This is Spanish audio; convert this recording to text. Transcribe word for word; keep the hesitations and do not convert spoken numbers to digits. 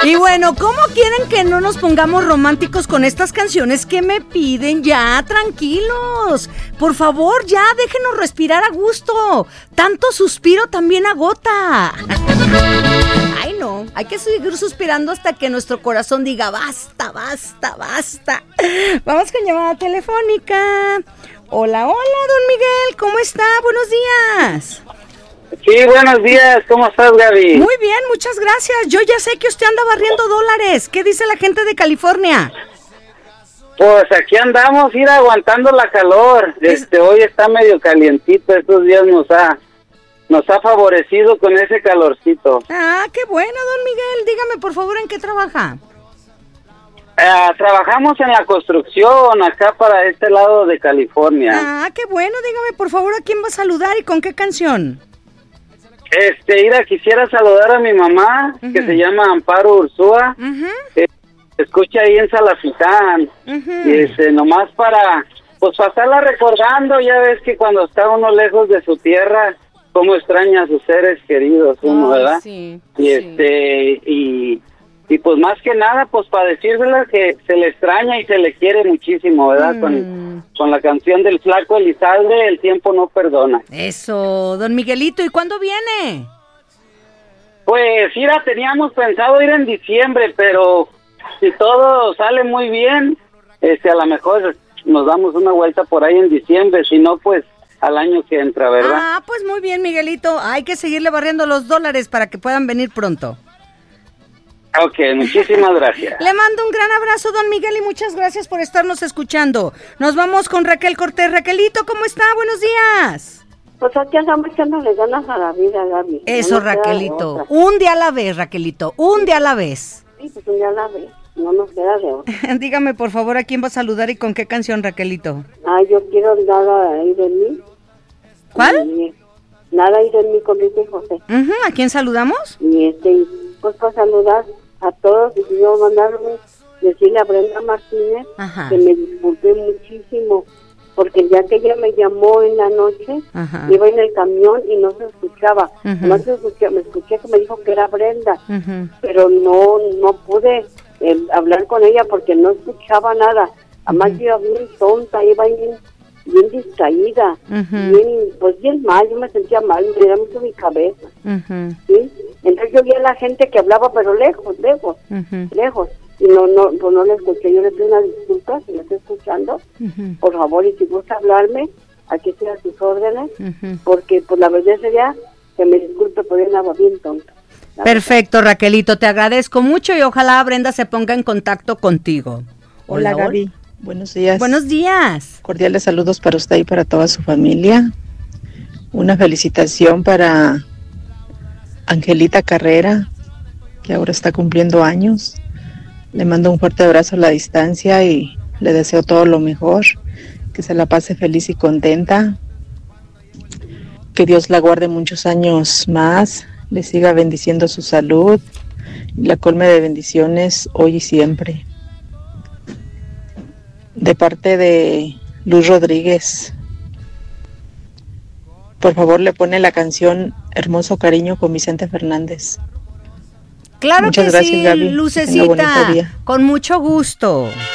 Y bueno, ¿cómo quieren que no nos pongamos románticos con estas canciones que me piden? Ya, tranquilos. Por favor, ya, déjenos respirar a gusto. Tanto suspiro también agota. Ay, no, hay que seguir suspirando hasta que nuestro corazón diga basta, basta, basta. Vamos con llamada telefónica. Hola, hola, don Miguel, ¿cómo está? Buenos días. Sí, buenos días, ¿cómo estás, Gaby? Muy bien, muchas gracias. Yo ya sé que usted anda barriendo dólares. ¿Qué dice la gente de California? Pues aquí andamos, ir aguantando la calor. Este, hoy está medio calientito, estos días nos ha, nos ha favorecido con ese calorcito. Ah, qué bueno, don Miguel. Dígame, por favor, ¿en qué trabaja? Uh, trabajamos en la construcción acá para este lado de California. Ah, qué bueno. Dígame, por favor, ¿a quién va a saludar y con qué canción? Este, Ira, quisiera saludar a mi mamá, uh-huh. que se llama Amparo Ursúa. Uh-huh. eh, escucha ahí en Salafitán. Uh-huh. Y este, nomás para, pues pasarla recordando, ya ves que cuando está uno lejos de su tierra, cómo extraña a sus seres queridos uno, oh, ¿verdad? Sí, y sí. este, y... Y pues más que nada, pues para decirle que se le extraña y se le quiere muchísimo, ¿verdad? Mm. Con, con la canción del Flaco Elizalde, El tiempo no perdona. Eso, don Miguelito, ¿y cuándo viene? Pues, mira, teníamos pensado ir en diciembre, pero si todo sale muy bien, este, a lo mejor nos damos una vuelta por ahí en diciembre, si no, pues al año que entra, ¿verdad? Ah, pues muy bien, Miguelito, hay que seguirle barriendo los dólares para que puedan venir pronto. Ok, muchísimas gracias. Le mando un gran abrazo, don Miguel, y muchas gracias por estarnos escuchando. Nos vamos con Raquel Cortés. Raquelito, ¿cómo está? Buenos días. Pues aquí andamos echándole ganas a la vida, Gaby. Eso, no Raquelito. Un día a la vez, Raquelito. Un día a la vez. Sí, pues un día a la vez. No nos queda de otra. Dígame, por favor, ¿a quién va a saludar y con qué canción, Raquelito? Ah, yo quiero Nada ahí de mí. ¿Cuál? Y, Nada ahí de mí con Luis y José. Uh-huh. ¿A quién saludamos? Y este, pues para saludar a todos, y yo mandarme decirle a Brenda Martínez, ajá, que me disculpé muchísimo, porque el día que ella me llamó en la noche, ajá, iba en el camión y no se escuchaba, uh-huh, no se escuchaba, me escuché que me dijo que era Brenda, uh-huh, pero no no pude eh, hablar con ella porque no escuchaba nada, además uh-huh, yo iba bien tonta, iba bien, bien distraída, uh-huh, bien, pues bien mal, yo me sentía mal, me daba mucho mi cabeza, uh-huh, ¿sí? Entonces yo vi a la gente que hablaba, pero lejos, lejos, uh-huh, lejos, y no, no, pues no le escuché. Yo le pido una disculpa si me está escuchando, uh-huh, por favor, y si gusta hablarme, aquí estoy a sus órdenes, uh-huh, porque pues la verdad sería que me disculpe por ir nada bien tonto. Perfecto, Raquelito, te agradezco mucho y ojalá Brenda se ponga en contacto contigo. Hola, hola Gaby, buenos días. Buenos días. Cordiales saludos para usted y para toda su familia. Una felicitación para Angelita Carrera, que ahora está cumpliendo años. Le mando un fuerte abrazo a la distancia y le deseo todo lo mejor, que se la pase feliz y contenta, que Dios la guarde muchos años más, le siga bendiciendo su salud y la colme de bendiciones hoy y siempre. De parte de Luz Rodríguez, por favor le pone la canción Hermoso Cariño con Vicente Fernández. Claro. Muchas que gracias, sí, Gaby. Lucecita, con mucho gusto.